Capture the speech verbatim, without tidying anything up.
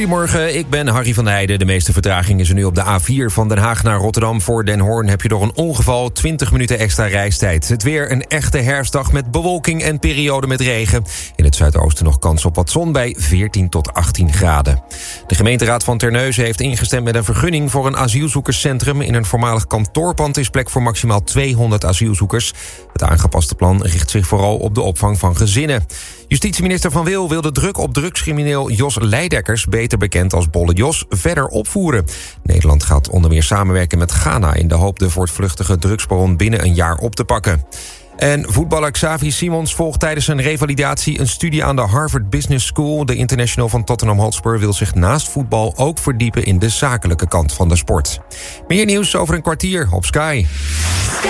Goedemorgen, ik ben Harry van der Heijden. De meeste vertraging is er nu op de A vier van Den Haag naar Rotterdam. Voor Den Hoorn heb je door een ongeval twintig minuten extra reistijd. Het weer een echte herfstdag met bewolking en periode met regen. In het zuidoosten nog kans op wat zon bij veertien tot achttien graden. De gemeenteraad van Terneuzen heeft ingestemd met een vergunning voor een asielzoekerscentrum. In een voormalig kantoorpand is plek voor maximaal tweehonderd asielzoekers. Het aangepaste plan richt zich vooral op de opvang van gezinnen. Justitieminister Van Wil wil de druk op drugscrimineel Jos Leidekkers, beter bekend als Bolle Jos, verder opvoeren. Nederland gaat onder meer samenwerken met Ghana in de hoop de voortvluchtige drugsbaron binnen een jaar op te pakken. En voetballer Xavi Simons volgt tijdens zijn revalidatie een studie aan de Harvard Business School. De international van Tottenham Hotspur wil zich naast voetbal ook verdiepen in de zakelijke kant van de sport. Meer nieuws over een kwartier op Sky.